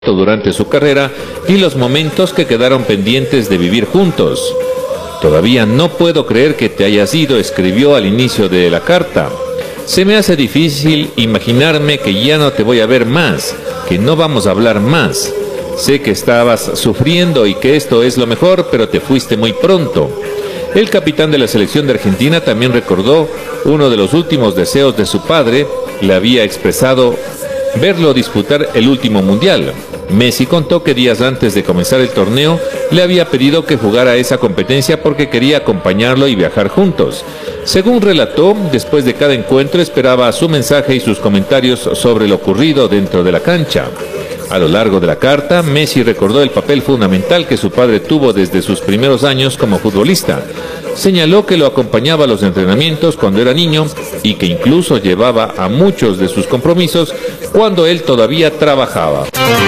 durante su carrera y los momentos que quedaron pendientes de vivir juntos. Todavía no puedo creer que te hayas ido, escribió al inicio de la carta. Se me hace difícil imaginarme que ya no te voy a ver más, que no vamos a hablar más. Sé que estabas sufriendo y que esto es lo mejor, pero te fuiste muy pronto. El capitán de la selección de Argentina también recordó uno de los últimos deseos de su padre. Le había expresado verlo disputar el último mundial. Messi contó que días antes de comenzar el torneo le había pedido que jugara esa competencia porque quería acompañarlo y viajar juntos. Según relató, después de cada encuentro esperaba su mensaje y sus comentarios sobre lo ocurrido dentro de la cancha. A lo largo de la carta, Messi recordó el papel fundamental que su padre tuvo desde sus primeros años como futbolista. Señaló que lo acompañaba a los entrenamientos cuando era niño y que incluso llevaba a muchos de sus compromisos cuando él todavía trabajaba.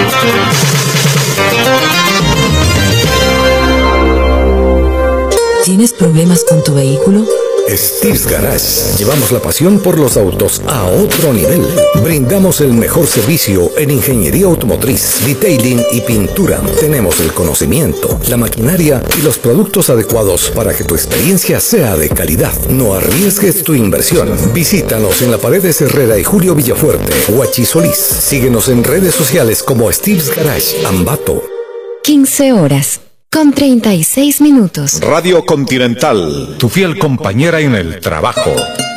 ¿Tienes problemas con tu vehículo? Steve's Garage. Llevamos la pasión por los autos a otro nivel. Brindamos el mejor servicio en ingeniería automotriz, detailing y pintura. Tenemos el conocimiento, la maquinaria y los productos adecuados para que tu experiencia sea de calidad. No arriesgues tu inversión. Visítanos en la Paredes Herrera y Julio Villafuerte, Huachi Solís. Síguenos en redes sociales como Steve's Garage, Ambato. 15 horas. Con 36 minutos. Radio Continental, tu fiel compañera en el trabajo.